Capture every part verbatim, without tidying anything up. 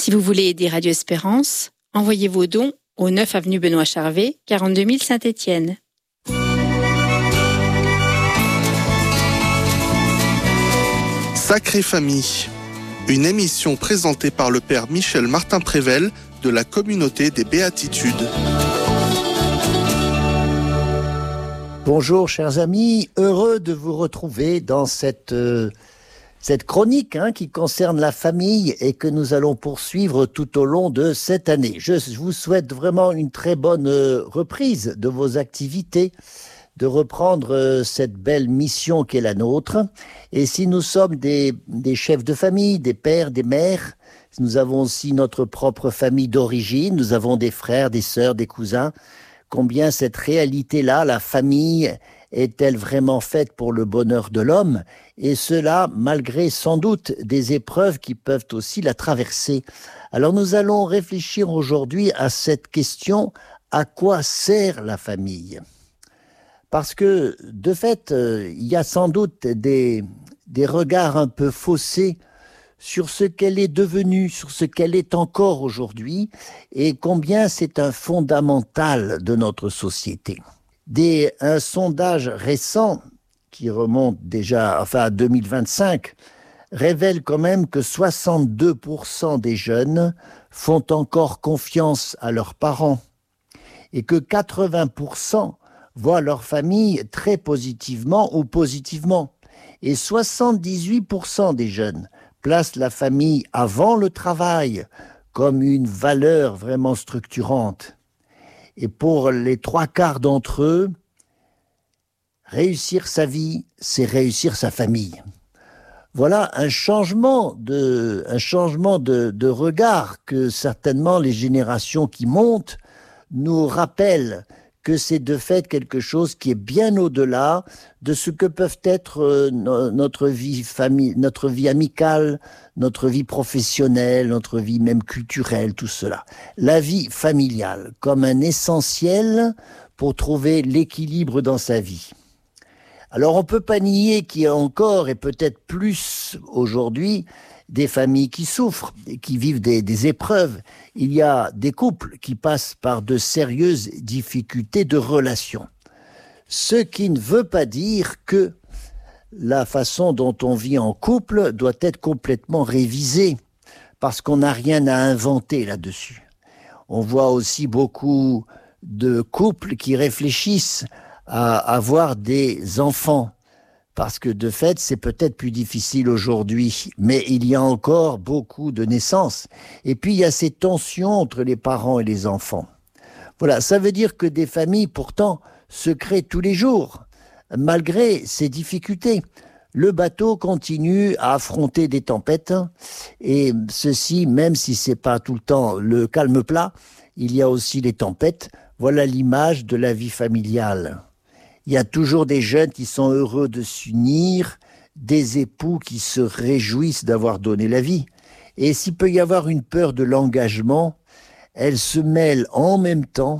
Si vous voulez aider Radio Espérance, envoyez vos dons au neuf avenue Benoît Charvet, quarante-deux mille Saint-Étienne. Sacrée Famille, une émission présentée par le Père Michel Martin-Prével de la Communauté des Béatitudes. Bonjour chers amis, heureux de vous retrouver dans cette, euh, cette chronique hein, qui concerne la famille et que nous allons poursuivre tout au long de cette année. Je vous souhaite vraiment une très bonne euh, reprise de vos activités, de reprendre euh, cette belle mission qui est la nôtre. Et si nous sommes des, des chefs de famille, des pères, des mères, nous avons aussi notre propre famille d'origine, nous avons des frères, des sœurs, des cousins. Combien cette réalité-là, la famille, est-elle vraiment faite pour le bonheur de l'homme? Et cela, malgré sans doute des épreuves qui peuvent aussi la traverser. Alors nous allons réfléchir aujourd'hui à cette question, à quoi sert la famille? Parce que, de fait, euh, il y a sans doute des, des regards un peu faussés sur ce qu'elle est devenue, sur ce qu'elle est encore aujourd'hui, et combien c'est un fondamental de notre société. Des, un sondage récent, qui remonte déjà enfin, à deux mille vingt-cinq, révèle quand même que soixante-deux pour cent des jeunes font encore confiance à leurs parents, et que quatre-vingts pour cent voient leur famille très positivement ou positivement, et soixante-dix-huit pour cent des jeunes place la famille avant le travail comme une valeur vraiment structurante. Et pour les trois quarts d'entre eux, réussir sa vie, c'est réussir sa famille. Voilà un changement de, un changement de, de regard que certainement les générations qui montent nous rappellent que c'est de fait quelque chose qui est bien au-delà de ce que peuvent être euh, no- notre vie famille, notre vie amicale, notre vie professionnelle, notre vie même culturelle, tout cela. La vie familiale comme un essentiel pour trouver l'équilibre dans sa vie. Alors on peut pas nier qu'il y a encore et peut-être plus aujourd'hui des familles qui souffrent, et qui vivent des, des épreuves. Il y a des couples qui passent par de sérieuses difficultés de relation. Ce qui ne veut pas dire que la façon dont on vit en couple doit être complètement révisée, parce qu'on n'a rien à inventer là-dessus. On voit aussi beaucoup de couples qui réfléchissent à avoir des enfants, parce que de fait, c'est peut-être plus difficile aujourd'hui, mais il y a encore beaucoup de naissances. Et puis, il y a ces tensions entre les parents et les enfants. Voilà, ça veut dire que des familles, pourtant, se créent tous les jours, malgré ces difficultés. Le bateau continue à affronter des tempêtes, et ceci, même si c'est pas tout le temps le calme plat, il y a aussi les tempêtes. Voilà l'image de la vie familiale. Il y a toujours des jeunes qui sont heureux de s'unir, des époux qui se réjouissent d'avoir donné la vie. Et s'il peut y avoir une peur de l'engagement, elle se mêle en même temps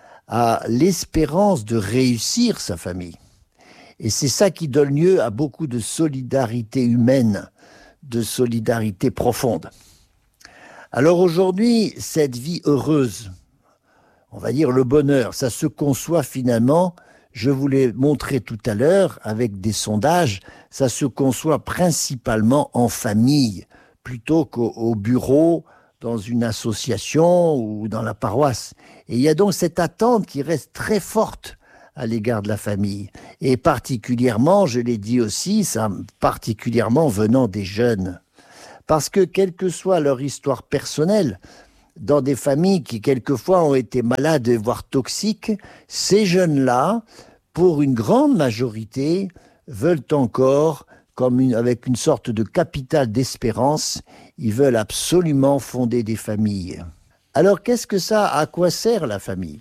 à l'espérance de réussir sa famille. Et c'est ça qui donne lieu à beaucoup de solidarité humaine, de solidarité profonde. Alors aujourd'hui, cette vie heureuse, on va dire le bonheur, ça se conçoit finalement. Je vous l'ai montré tout à l'heure avec des sondages, ça se conçoit principalement en famille, plutôt qu'au au bureau, dans une association ou dans la paroisse. Et il y a donc cette attente qui reste très forte à l'égard de la famille. Et particulièrement, je l'ai dit aussi, ça, particulièrement venant des jeunes. Parce que quelle que soit leur histoire personnelle, dans des familles qui quelquefois ont été malades, voire toxiques, ces jeunes-là, pour une grande majorité, veulent encore, comme une, avec une sorte de capital d'espérance, ils veulent absolument fonder des familles. Alors qu'est-ce que ça, à quoi sert la famille?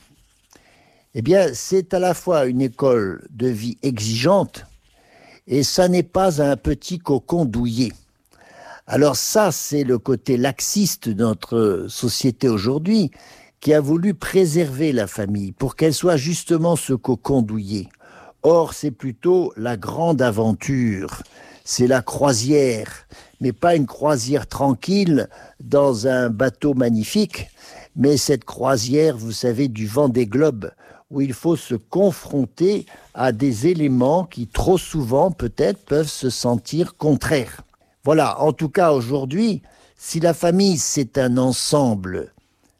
Eh bien, c'est à la fois une école de vie exigeante, et ça n'est pas un petit cocon douillet. Alors ça, c'est le côté laxiste de notre société aujourd'hui, qui a voulu préserver la famille pour qu'elle soit justement ce cocon douillet. Or, c'est plutôt la grande aventure. c'est la croisière, mais pas une croisière tranquille dans un bateau magnifique, mais cette croisière, vous savez, du vent des globes, où il faut se confronter à des éléments qui trop souvent peut-être peuvent se sentir contraires. Voilà, en tout cas aujourd'hui, si la famille c'est un ensemble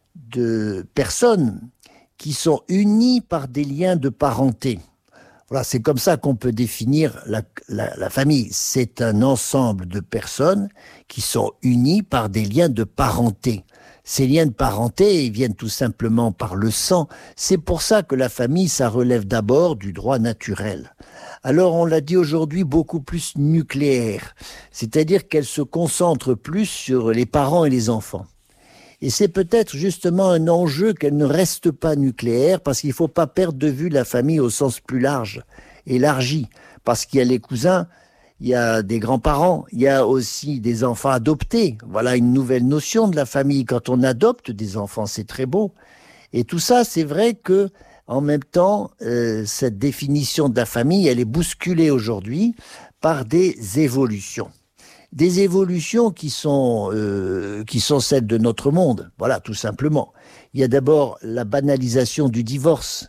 de personnes qui sont unies par des liens de parenté. Voilà, c'est comme ça qu'on peut définir la, la, la famille. C'est un ensemble de personnes qui sont unies par des liens de parenté. Ces liens de parenté, ils viennent tout simplement par le sang. C'est pour ça que la famille, ça relève d'abord du droit naturel. Alors, on l'a dit aujourd'hui, beaucoup plus nucléaire. C'est-à-dire qu'elle se concentre plus sur les parents et les enfants. Et c'est peut-être justement un enjeu qu'elle ne reste pas nucléaire, parce qu'il ne faut pas perdre de vue la famille au sens plus large, élargi. Parce qu'il y a les cousins, il y a des grands-parents, il y a aussi des enfants adoptés. Voilà une nouvelle notion de la famille. Quand on adopte des enfants, c'est très beau. Et tout ça, c'est vrai que, en même temps, euh, cette définition de la famille, elle est bousculée aujourd'hui par des évolutions. Des évolutions qui sont, euh, qui sont celles de notre monde. Voilà, tout simplement. Il y a d'abord la banalisation du divorce,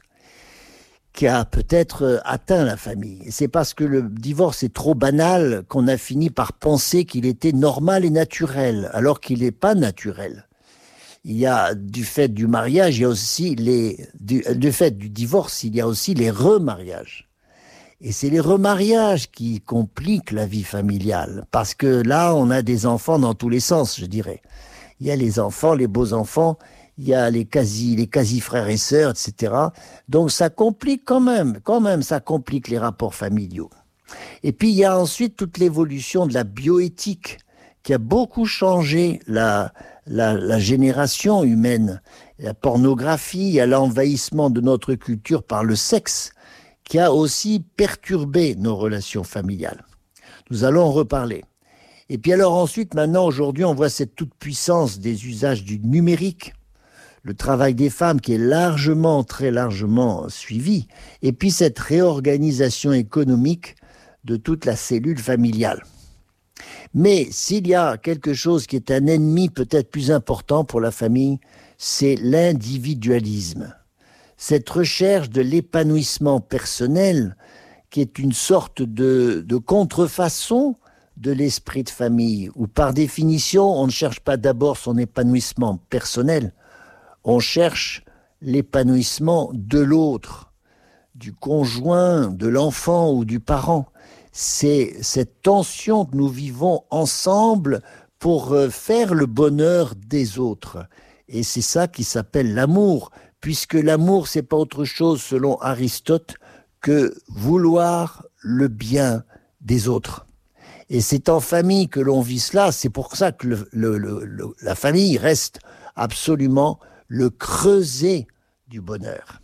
qui a peut-être atteint la famille. Et c'est parce que le divorce est trop banal qu'on a fini par penser qu'il était normal et naturel, alors qu'il n'est pas naturel. Il y a, du fait du mariage, il y a aussi les, du, du fait du divorce, il y a aussi les remariages. Et c'est les remariages qui compliquent la vie familiale, parce que là, on a des enfants dans tous les sens, je dirais. Il y a les enfants, les beaux enfants, il y a les quasi, les quasi frères et sœurs, et cetera. Donc ça complique quand même, quand même, ça complique les rapports familiaux. Et puis il y a ensuite toute l'évolution de la bioéthique qui a beaucoup changé la, la, la génération humaine. La pornographie, il y a l'envahissement de notre culture par le sexe qui a aussi perturbé nos relations familiales. Nous allons en reparler. Et puis alors ensuite, maintenant, aujourd'hui, on voit cette toute-puissance des usages du numérique, le travail des femmes qui est largement, très largement suivi, et puis cette réorganisation économique de toute la cellule familiale. Mais s'il y a quelque chose qui est un ennemi peut-être plus important pour la famille, c'est l'individualisme. Cette recherche de l'épanouissement personnel qui est une sorte de, de contrefaçon de l'esprit de famille, où par définition, on ne cherche pas d'abord son épanouissement personnel, on cherche l'épanouissement de l'autre, du conjoint, de l'enfant ou du parent. C'est cette tension que nous vivons ensemble pour faire le bonheur des autres. Et c'est ça qui s'appelle l'amour, puisque l'amour, c'est pas autre chose, selon Aristote, que vouloir le bien des autres. Et c'est en famille que l'on vit cela, c'est pour ça que le, le, le, le, la famille reste absolument le creuset du bonheur.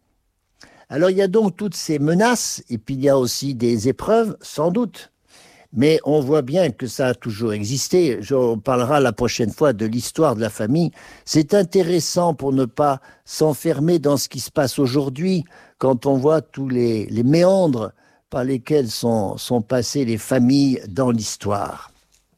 Alors il y a donc toutes ces menaces, et puis il y a aussi des épreuves, sans doute. Mais on voit bien que ça a toujours existé. On parlera la prochaine fois de l'histoire de la famille. C'est intéressant pour ne pas s'enfermer dans ce qui se passe aujourd'hui, quand on voit tous les, les méandres par lesquels sont, sont passées les familles dans l'histoire.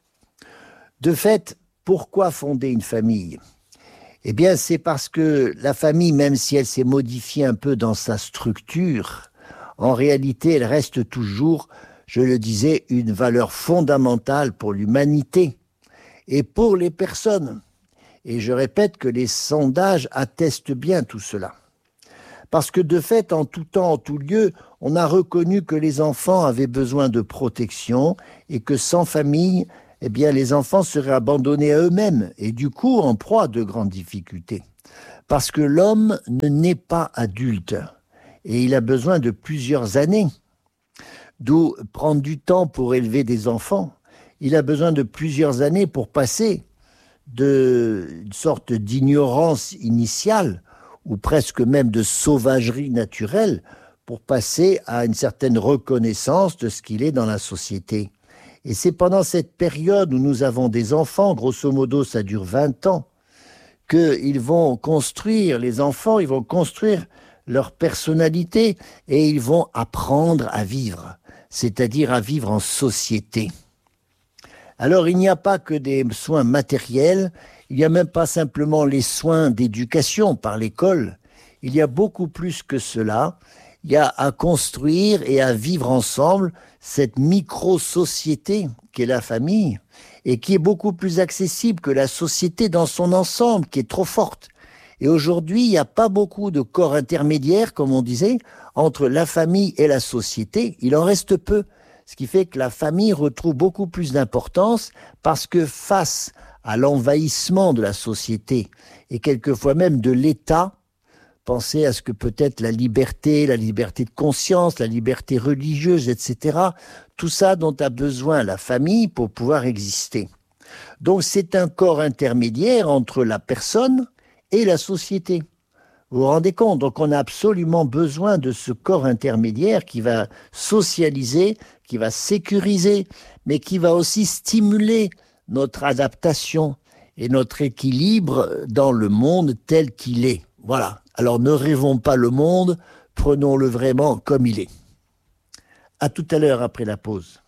De fait, pourquoi fonder une famille ? Eh bien, c'est parce que la famille, même si elle s'est modifiée un peu dans sa structure, en réalité, elle reste toujours, je le disais, une valeur fondamentale pour l'humanité et pour les personnes. Et je répète que les sondages attestent bien tout cela. Parce que de fait, en tout temps, en tout lieu, on a reconnu que les enfants avaient besoin de protection et que sans famille, eh bien, les enfants seraient abandonnés à eux-mêmes et du coup en proie à de grandes difficultés. Parce que l'homme ne naît pas adulte et il a besoin de plusieurs années. D'où prendre du temps pour élever des enfants. Il a besoin de plusieurs années pour passer d'une sorte d'ignorance initiale ou presque même de sauvagerie naturelle pour passer à une certaine reconnaissance de ce qu'il est dans la société. Et c'est pendant cette période où nous avons des enfants, grosso modo ça dure vingt ans, qu'ils vont construire, les enfants, ils vont construire leur personnalité et ils vont apprendre à vivre. c'est-à-dire à vivre en société. Alors, il n'y a pas que des soins matériels, il n'y a même pas simplement les soins d'éducation par l'école, il y a beaucoup plus que cela. Il y a à construire et à vivre ensemble cette micro-société qu'est la famille et qui est beaucoup plus accessible que la société dans son ensemble, qui est trop forte. Et aujourd'hui, il n'y a pas beaucoup de corps intermédiaires, comme on disait, entre la famille et la société. Il en reste peu. Ce qui fait que la famille retrouve beaucoup plus d'importance parce que face à l'envahissement de la société et quelquefois même de l'État, pensez à ce que peut être la liberté, la liberté de conscience, la liberté religieuse, et cetera. Tout ça dont a besoin la famille pour pouvoir exister. Donc c'est un corps intermédiaire entre la personne et la société. Vous vous rendez compte? Donc on a absolument besoin de ce corps intermédiaire qui va socialiser, qui va sécuriser, mais qui va aussi stimuler notre adaptation et notre équilibre dans le monde tel qu'il est. Voilà. Alors ne rêvons pas le monde, prenons-le vraiment comme il est. À tout à l'heure après la pause.